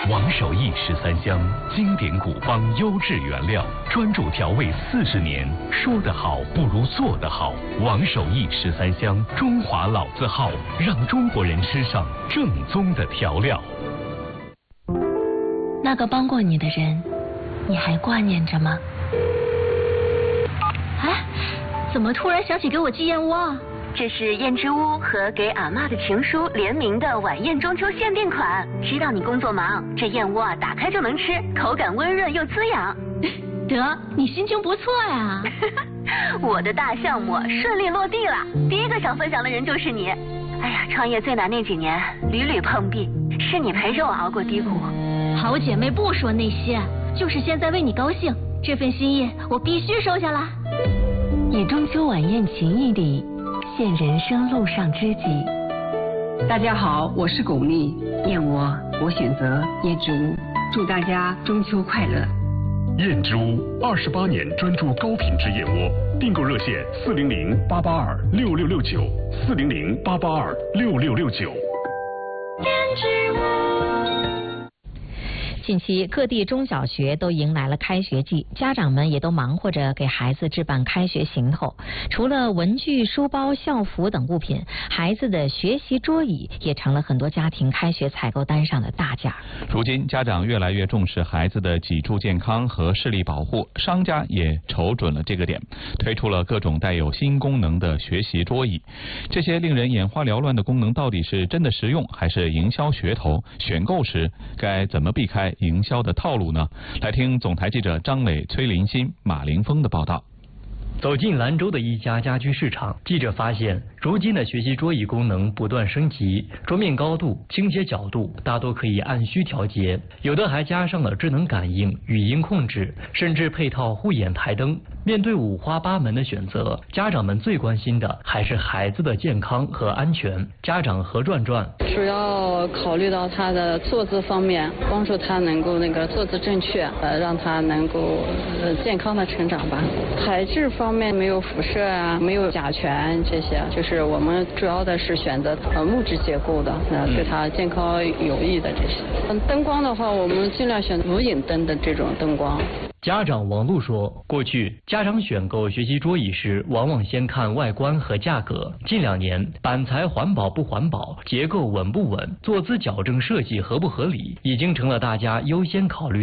王守义13香，经典古方，优质原料，专注调味40年。说得好不如做得好。王守义13香，中华老字号，让中国人吃上正宗的调料。 那个帮过你的人，你还挂念着吗？哎，怎么突然想起给我寄燕窝啊？ 这是燕之屋和给阿嬷的情书联名的晚宴中秋限定款。知道你工作忙，这燕窝啊打开就能吃，口感温润又滋养。 得，你心情不错呀。 我的大项目顺利落地了，第一个想分享的人就是你。哎呀，创业最难那几年，屡屡碰壁，是你陪着我熬过低谷。 好姐妹不说那些，就是现在为你高兴，这份心意我必须收下啦。 以中秋晚宴情谊里，现人生路上知己。 大家好，我是巩俐，燕窝我选择燕之屋，祝大家中秋快乐。 燕之屋28年专注高品质燕窝，订购热线400-882-6669，400-882-6669。 燕之屋。 近期各地中小学都迎来了开学季，家长们也都忙活着给孩子置办开学行头。除了文具、书包、校服等物品，孩子的学习桌椅也成了很多家庭开学采购单上的大件。 如今家长越来越重视孩子的脊柱健康和视力保护，商家也瞅准了这个点，推出了各种带有新功能的学习桌椅。这些令人眼花缭乱的功能到底是真的实用，还是营销噱头？选购时该怎么避开营销的套路呢？来听总台记者张磊、崔林新、马凌峰的报道。 走进兰州的一家家居市场，记者发现，如今的学习桌椅功能不断升级，桌面高度、倾斜角度大多可以按需调节，有的还加上了智能感应、语音控制，甚至配套护眼台灯。面对五花八门的选择，家长们最关心的还是孩子的健康和安全。家长何转转主要考虑到他的坐姿方面，帮助他能够坐姿正确，让他能够健康的成长吧。材质方面没有辐射啊，没有甲醛这些，就是我们主要的是选择木质结构的，对他健康有益的这些。灯光的话，我们尽量选无影灯的这种灯光。 家长王璐说，过去家长选购学习桌椅时，往往先看外观和价格。近2年，板材环保不环保，结构稳不稳，坐姿矫正设计合不合理，已经成了大家优先考虑